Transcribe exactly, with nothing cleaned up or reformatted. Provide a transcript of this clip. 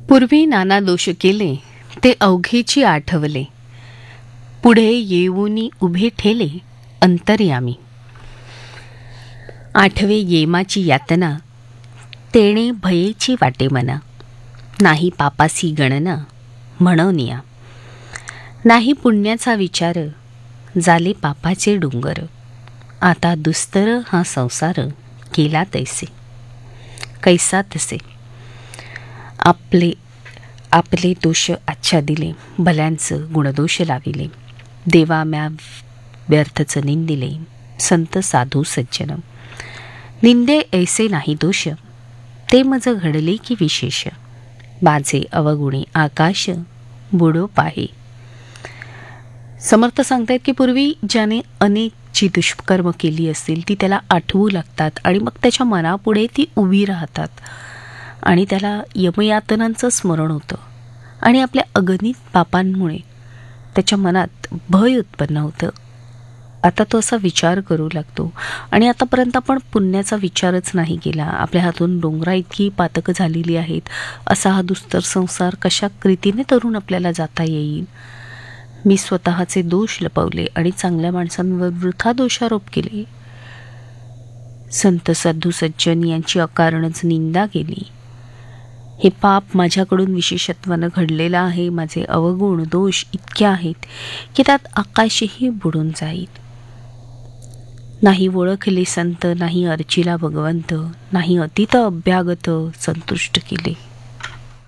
पूर्वी नाना दोष केले ते अवघेची आठवले, पुढे येऊनी उभे ठेले अंतर्यामी. आठवे येमाची यातना, तेणे भयेची वाटे मना. नाही पापासी गणना म्हणवनिया, नाही पुण्याचा विचार, झाले पापाचे डोंगर. आता दुस्तर हा संसार, केला तैसे कैसा तसे. आपले आपले दोष आच्छादिले, भल्यांचं गुणदोष लाविले. देवा म्या व्यर्थच निंदिले, संत साधू सज्जन. निंदे ऐसे नाही दोष, ते मज घडले की विशेष. माझे अवगुणी आकाश बुडो पाहे. समर्थ सांगतायत की पूर्वी ज्याने अनेक जी दुष्कर्म केली असतील ती त्याला आठवू लागतात आणि मग त्याच्या मनापुढे ती उभी राहतात आणि त्याला यमयातनांचं स्मरण होतं आणि आपल्या अगणित पापांमुळे त्याच्या मनात भय उत्पन्न होतं. आता तो असा विचार करू लागतो आणि आतापर्यंत आपण पुण्याचा विचारच नाही केला. आपल्या हातून डोंगरा इतकी पातकं झालेली आहेत. असा हा दुस्तर संसार कशा रीतीने तरुण आपल्याला जाता येईल. मी स्वतःचे दोष लपवले आणि चांगल्या माणसांवर वृथा दोषारोप केले. संत साधू सज्जन यांची अकारणच निंदा केली. हे पाप माझ्याकडून विशेषत्वानं घडलेलं आहे. माझे अवगुण दोष इतके आहेत की त्यात आकाशही बुडून जाईल. नाही ओळखले संत, नाही अर्चिला भगवंत, नाही अतीत अभ्यागत संतुष्ट केले.